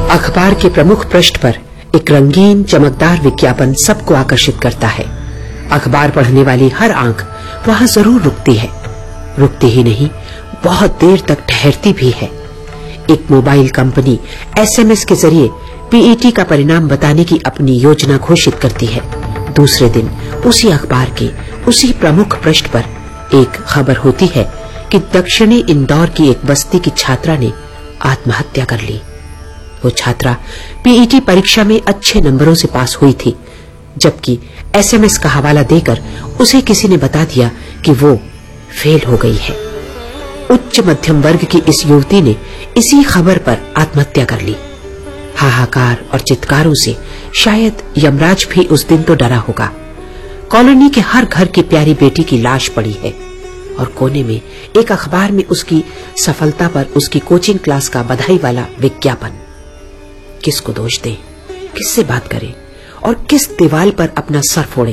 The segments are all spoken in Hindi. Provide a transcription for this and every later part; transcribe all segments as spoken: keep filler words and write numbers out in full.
अखबार के प्रमुख पृष्ठ पर एक रंगीन चमकदार विज्ञापन सबको आकर्षित करता है। अखबार पढ़ने वाली हर आंख वहां जरूर रुकती है। रुकती ही नहीं, बहुत देर तक ठहरती भी है। एक मोबाइल कंपनी एसएमएस के जरिए पीईटी का परिणाम बताने की अपनी योजना घोषित करती है। दूसरे दिन उसी अखबार के उसी प्रमुख पृष्ठ पर एक खबर होती है कि दक्षिणी इंदौर की एक बस्ती की छात्रा ने आत्महत्या कर ली। वो छात्रा पीईटी परीक्षा में अच्छे नंबरों से पास हुई थी, जबकि एसएमएस का हवाला देकर उसे किसी ने बता दिया कि वो फेल हो गई है। उच्च मध्यम वर्ग की इस युवती ने इसी खबर पर आत्महत्या कर ली। हाहाकार और चित्कारों से शायद यमराज भी उस दिन तो डरा होगा। कॉलोनी के हर घर की प्यारी बेटी की लाश पड़ी है और कोने में एक अखबार में उसकी सफलता पर उसकी कोचिंग क्लास का बधाई वाला विज्ञापन। किसको दोष दें, किससे बात करें और किस दीवार पर अपना सर फोड़ें?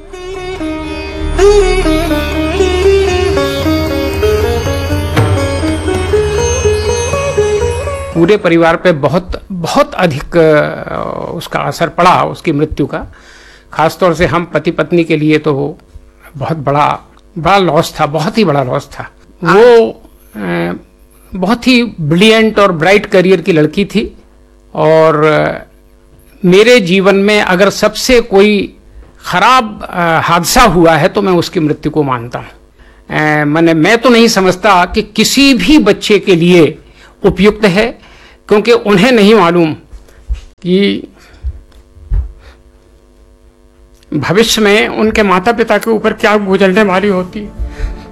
पूरे परिवार पे बहुत बहुत अधिक उसका असर पड़ा, उसकी मृत्यु का। खासतौर से हम पति पत्नी के लिए तो बहुत बड़ा बड़ा लॉस था, बहुत ही बड़ा लॉस था। वो बहुत ही ब्रिलियंट और ब्राइट करियर की लड़की थी और मेरे जीवन में अगर सबसे कोई खराब हादसा हुआ है तो मैं उसकी मृत्यु को मानता हूँ। मैंने मैं तो नहीं समझता कि किसी भी बच्चे के लिए उपयुक्त है, क्योंकि उन्हें नहीं मालूम कि भविष्य में उनके माता पिता के ऊपर क्या गुजरने वाली होती है।